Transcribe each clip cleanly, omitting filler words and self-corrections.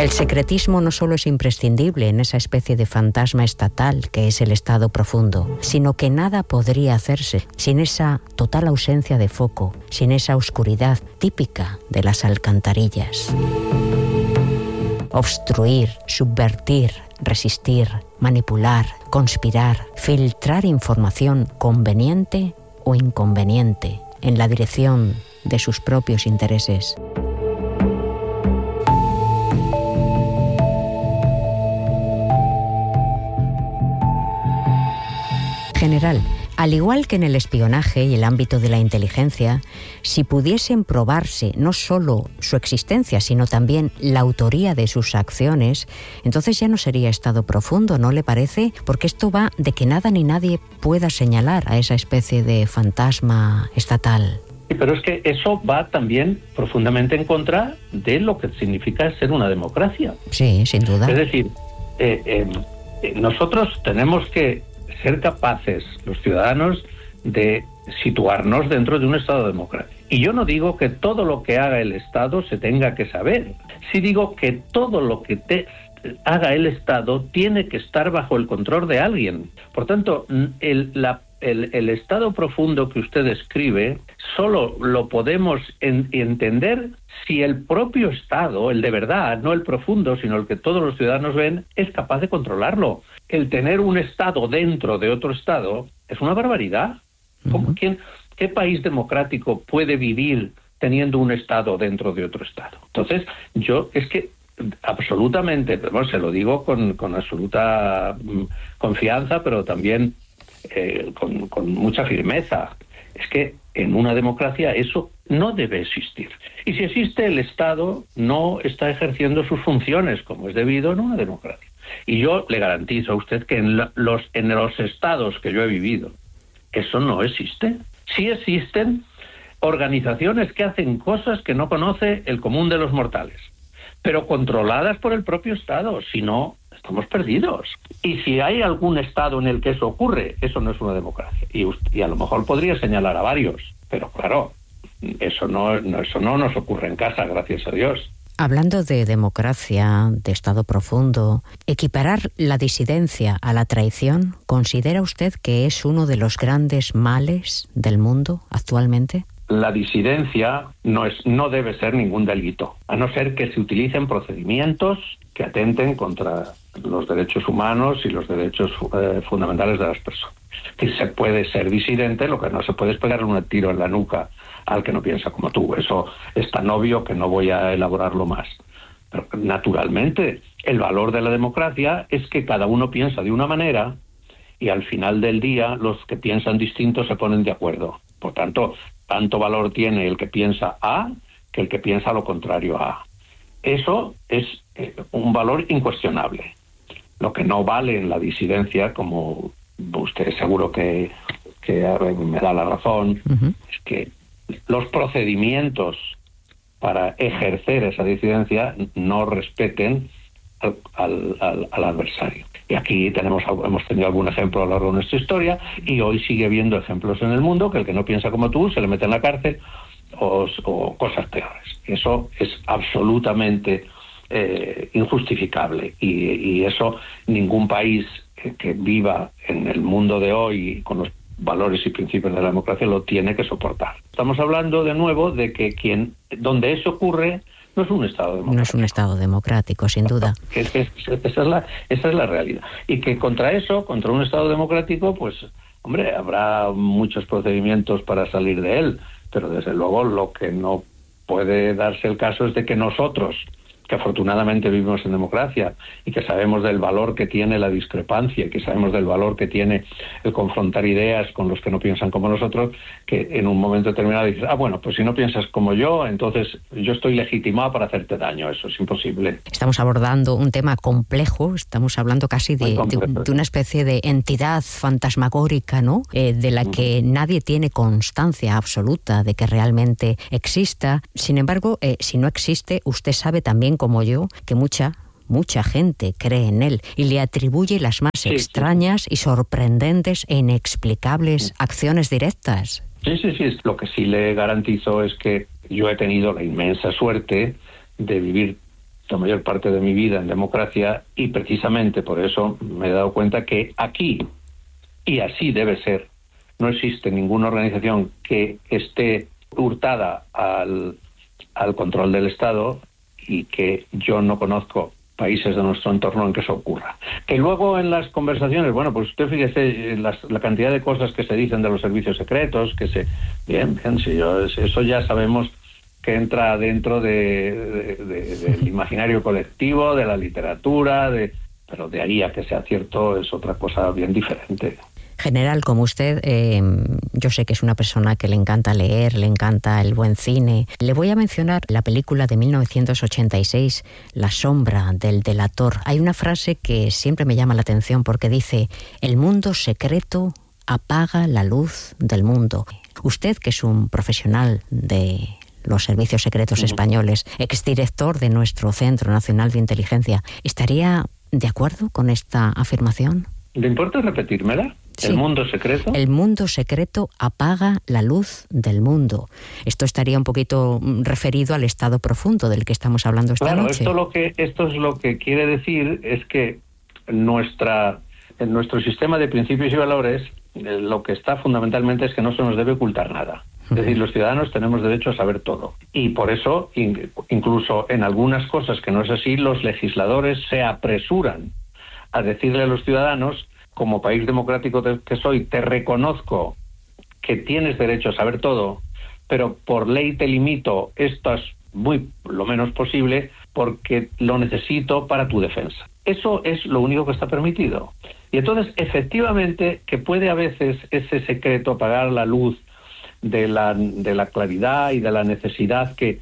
El secretismo no solo es imprescindible en esa especie de fantasma estatal que es el estado profundo, sino que nada podría hacerse sin esa total ausencia de foco, sin esa oscuridad típica de las alcantarillas. Obstruir, subvertir, resistir, manipular, conspirar, filtrar información conveniente o inconveniente en la dirección de sus propios intereses. General, al igual que en el espionaje y el ámbito de la inteligencia, si pudiesen probarse no solo su existencia, sino también la autoría de sus acciones, entonces ya no sería estado profundo, ¿no le parece? Porque esto va de que nada ni nadie pueda señalar a esa especie de fantasma estatal. Pero es que eso va también profundamente en contra de lo que significa ser una democracia. Sí, sin duda. Es decir, nosotros tenemos que ser capaces, los ciudadanos, de situarnos dentro de un Estado democrático. Y yo no digo que todo lo que haga el Estado se tenga que saber. Sí digo que todo lo que haga el Estado tiene que estar bajo el control de alguien. Por tanto, el estado profundo que usted describe solo lo podemos entender si el propio Estado, el de verdad, no el profundo, sino el que todos los ciudadanos ven, es capaz de controlarlo. El tener un Estado dentro de otro Estado es una barbaridad. ¿Qué país democrático puede vivir teniendo un Estado dentro de otro Estado? Entonces, es que absolutamente, se lo digo con absoluta confianza, pero también con mucha firmeza. Es que en una democracia eso no debe existir. Y si existe, el Estado no está ejerciendo sus funciones como es debido en una democracia. Y yo le garantizo a usted que en los estados que yo he vivido, eso no existe. Sí existen organizaciones que hacen cosas que no conoce el común de los mortales, pero controladas por el propio Estado, si no, estamos perdidos. Y si hay algún Estado en el que eso ocurre, eso no es una democracia. Y a lo mejor podría señalar a varios, pero claro, eso no nos ocurre en casa, gracias a Dios. Hablando de democracia, de Estado profundo, ¿equiparar la disidencia a la traición considera usted que es uno de los grandes males del mundo actualmente? La disidencia no debe ser ningún delito, a no ser que se utilicen procedimientos que atenten contra los derechos humanos y los derechos fundamentales de las personas. Que se puede ser disidente, lo que no se puede es pegarle un tiro en la nuca al que no piensa como tú. Eso es tan obvio que no voy a elaborarlo más. Pero naturalmente, el valor de la democracia es que cada uno piensa de una manera y al final del día los que piensan distinto se ponen de acuerdo. Por tanto, tanto valor tiene el que piensa A que el que piensa lo contrario a A. Eso es un valor incuestionable. Lo que no vale en la disidencia, como usted seguro que me da la razón, es que los procedimientos para ejercer esa disidencia no respeten al adversario. Y aquí hemos tenido algún ejemplo a lo largo de nuestra historia, y hoy sigue habiendo ejemplos en el mundo que el que no piensa como tú se le mete en la cárcel o cosas peores. Eso es absolutamente injustificable, y eso ningún país que viva en el mundo de hoy con los valores y principios de la democracia lo tiene que soportar. Estamos hablando de nuevo de que donde eso ocurre no es un Estado democrático. No es un Estado democrático, sin duda. Esa es la realidad. Y que contra un Estado democrático, pues, hombre, habrá muchos procedimientos para salir de él, pero desde luego lo que no puede darse el caso es de que nosotros, que afortunadamente vivimos en democracia y que sabemos del valor que tiene la discrepancia, que sabemos del valor que tiene el confrontar ideas con los que no piensan como nosotros, que en un momento determinado dices, bueno, pues si no piensas como yo, entonces yo estoy legitimado para hacerte daño. Eso es imposible. Estamos abordando un tema complejo, estamos hablando casi de una especie de entidad fantasmagórica, ¿no? De la que nadie tiene constancia absoluta de que realmente exista. Sin embargo, si no existe, usted sabe también como yo que mucha gente cree en él y le atribuye las más extrañas y sorprendentes e inexplicables acciones directas. Sí. Lo que sí le garantizo es que yo he tenido la inmensa suerte de vivir la mayor parte de mi vida en democracia y precisamente por eso me he dado cuenta que aquí, y así debe ser, no existe ninguna organización que esté hurtada al control del Estado y que yo no conozco países de nuestro entorno en que eso ocurra. Que luego en las conversaciones, bueno, pues usted fíjese la cantidad de cosas que se dicen de los servicios secretos, bien, sí, eso ya sabemos que entra dentro del imaginario colectivo, de la literatura, pero de ahí a que sea cierto es otra cosa bien diferente. General, como usted, yo sé que es una persona que le encanta leer, le encanta el buen cine. Le voy a mencionar la película de 1986, La sombra del delator. Hay una frase que siempre me llama la atención porque dice: el mundo secreto apaga la luz del mundo. Usted, que es un profesional de los servicios secretos españoles, exdirector de nuestro Centro Nacional de Inteligencia, ¿estaría de acuerdo con esta afirmación? ¿Le importa repetírmela? Sí. ¿El mundo secreto? El mundo secreto apaga la luz del mundo. Esto estaría un poquito referido al estado profundo del que estamos hablando esta noche. Esto es lo que quiere decir es que en nuestro sistema de principios y valores lo que está fundamentalmente es que no se nos debe ocultar nada. Es decir, los ciudadanos tenemos derecho a saber todo. Y por eso, incluso en algunas cosas que no es así, los legisladores se apresuran a decirle a los ciudadanos: como país democrático que soy, te reconozco que tienes derecho a saber todo, pero por ley te limito esto es lo menos posible porque lo necesito para tu defensa. Eso es lo único que está permitido. Y entonces, efectivamente, que puede a veces ese secreto apagar la luz de la claridad y de la necesidad que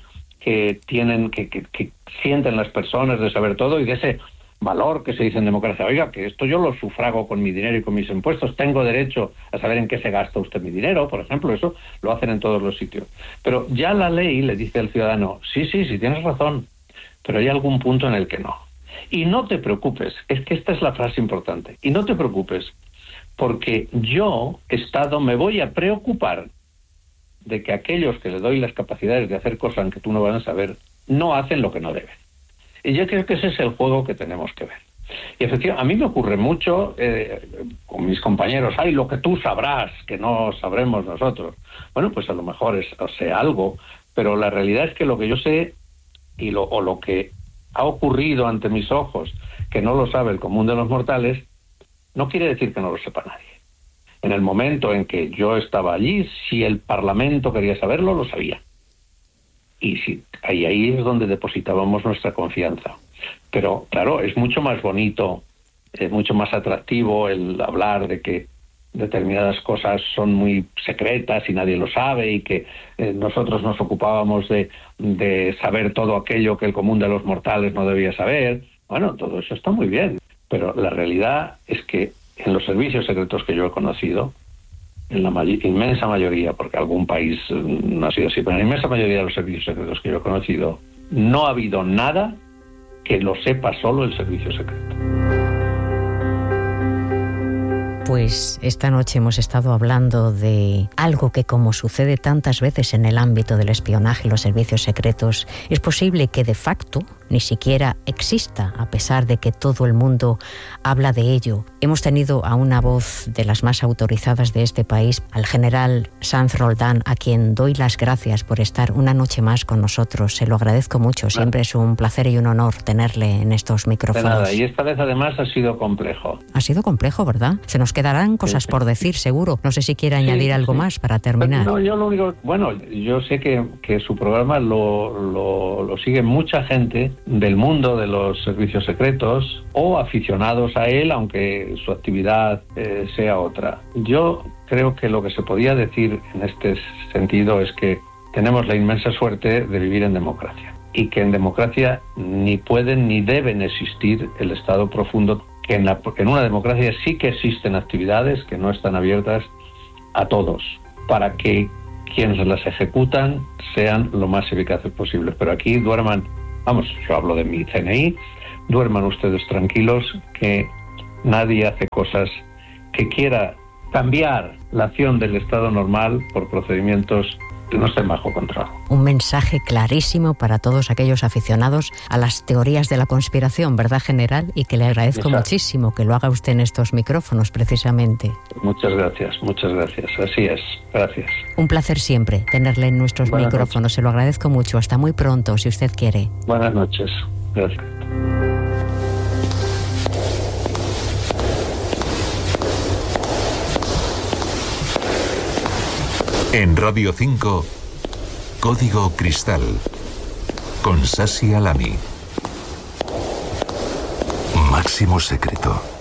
sienten las personas de saber todo y de ese valor que se dice en democracia. Oiga, que esto yo lo sufrago con mi dinero y con mis impuestos, tengo derecho a saber en qué se gasta usted mi dinero, por ejemplo, eso lo hacen en todos los sitios. Pero ya la ley le dice al ciudadano: sí, tienes razón, pero hay algún punto en el que no. Y no te preocupes, es que esta es la frase importante, y no te preocupes, porque yo, Estado, me voy a preocupar de que aquellos que le doy las capacidades de hacer cosas que tú no vas a saber, no hacen lo que no deben. Y yo creo que ese es el juego que tenemos que ver. Y efectivamente, a mí me ocurre mucho con mis compañeros: ay, lo que tú sabrás, que no sabremos nosotros. Bueno, pues a lo mejor sé algo, pero la realidad es que lo que yo sé o lo que ha ocurrido ante mis ojos, que no lo sabe el común de los mortales, no quiere decir que no lo sepa nadie. En el momento en que yo estaba allí, si el Parlamento quería saberlo, lo sabía. Y sí, ahí es donde depositábamos nuestra confianza. Pero, claro, es mucho más bonito, es mucho más atractivo el hablar de que determinadas cosas son muy secretas y nadie lo sabe y que nosotros nos ocupábamos de saber todo aquello que el común de los mortales no debía saber. Bueno, todo eso está muy bien, pero la realidad es que en los servicios secretos que yo he conocido, en la inmensa mayoría, porque algún país no ha sido así, pero en la inmensa mayoría de los servicios secretos que yo he conocido, no ha habido nada que lo sepa solo el servicio secreto. Pues esta noche hemos estado hablando de algo que, como sucede tantas veces en el ámbito del espionaje y los servicios secretos, es posible que de facto ni siquiera exista, a pesar de que todo el mundo habla de ello. Hemos tenido a una voz de las más autorizadas de este país, al general Sanz Roldán, a quien doy las gracias por estar una noche más con nosotros. Se lo agradezco mucho. Siempre es un placer y un honor tenerle en estos micrófonos. De nada, y esta vez además ha sido complejo. Ha sido complejo, ¿verdad? Se nos quedarán cosas por decir, seguro. No sé si quiere añadir algo más para terminar. No, yo lo único... Bueno, yo sé que su programa lo sigue mucha gente del mundo de los servicios secretos o aficionados a él, aunque su actividad sea otra. Yo creo que lo que se podía decir en este sentido es que tenemos la inmensa suerte de vivir en democracia y que en democracia ni pueden ni deben existir el estado profundo, que en una democracia sí que existen actividades que no están abiertas a todos para que quienes las ejecutan sean lo más eficaces posibles. Pero aquí duerman, yo hablo de mi CNI, duerman ustedes tranquilos, que nadie hace cosas que quiera cambiar la acción del Estado normal por procedimientos no estén bajo control. Un mensaje clarísimo para todos aquellos aficionados a las teorías de la conspiración, ¿verdad, general? Y que le agradezco muchísimo que lo haga usted en estos micrófonos, precisamente. Muchas gracias. Así es. Gracias. Un placer siempre tenerle en nuestros micrófonos. Se lo agradezco mucho. Hasta muy pronto, si usted quiere. Buenas noches. Gracias. En Radio 5, Código Cristal, con Sasi Alami. Máximo secreto.